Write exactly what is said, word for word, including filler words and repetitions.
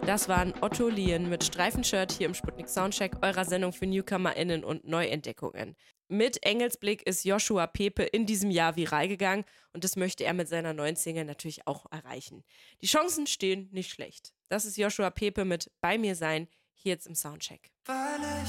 Das waren Otto Lien mit Streifenshirt hier im Sputnik Soundcheck, eurer Sendung für NewcomerInnen und Neuentdeckungen. Mit Engelsblick ist Joshua Pepe in diesem Jahr viral gegangen und das möchte er mit seiner neuen Single natürlich auch erreichen. Die Chancen stehen nicht schlecht. Das ist Joshua Pepe mit Bei mir sein, hier jetzt im Soundcheck. Weil ich